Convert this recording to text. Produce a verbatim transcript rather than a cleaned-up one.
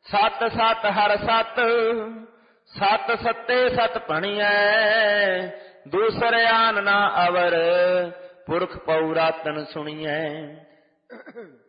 ਸਤ ਸਤ ਹਰ ਸਤ, ਸਤ ਸੱਤੇ ਸਤ ਭਣੀਐ। ਦੂਸਰ ਆਨ ਨਾ ਅਵਰ, ਪੁਰਖ ਪਉ ਰਾਤਨ ਸੁਣੀਐ।